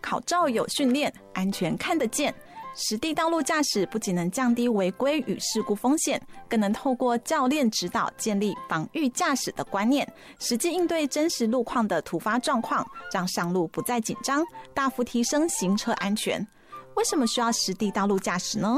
考照有训练，安全看得见。实地道路驾驶不仅能降低违规与事故风险，更能透过教练指导建立防御驾驶的观念，实际应对真实路况的突发状况，让上路不再紧张，大幅提升行车安全。为什么需要实地道路驾驶呢？